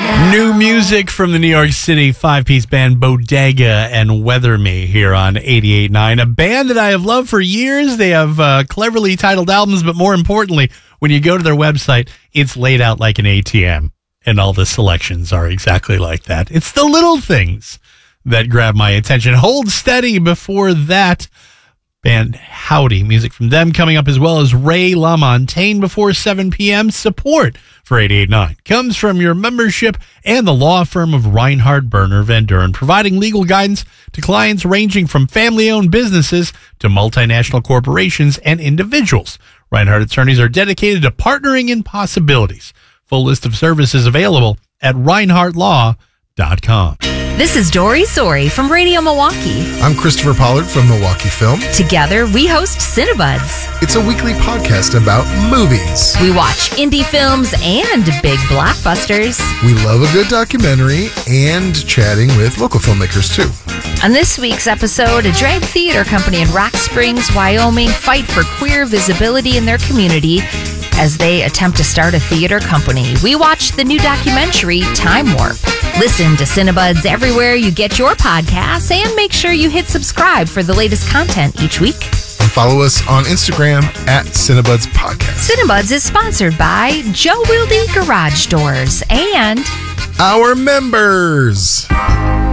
New music from the New York City five-piece band Bodega and Weather Me here on 88.9. A band that I have loved for years. They have cleverly titled albums, but more importantly, when you go to their website, it's laid out like an ATM, and all the selections are exactly like that. It's the little things that grab my attention. Hold Steady before that. Band Howdy, music from them coming up, as well as Ray LaMontagne before 7 p.m. Support for 88.9 comes from your membership and the law firm of Reinhardt Berner Van Duren, providing legal guidance to clients ranging from family-owned businesses to multinational corporations and individuals. Reinhardt attorneys are dedicated to partnering in possibilities. Full list of services available at reinhardtlaw.com. This is Dory Sori from Radio Milwaukee. I'm Christopher Pollard from Milwaukee Film. Together, we host Cinebuds. It's a weekly podcast about movies. We watch indie films and big blockbusters. We love a good documentary and chatting with local filmmakers, too. On this week's episode, a drag theater company in Rock Springs, Wyoming, fight for queer visibility in their community as they attempt to start a theater company. We watch the new documentary, Time Warp. Listen to Cinebuds everywhere you get your podcasts, and make sure you hit subscribe for the latest content each week. And follow us on Instagram at Cinebuds Podcast. Cinebuds is sponsored by Joe Wilde Garage Doors and our members.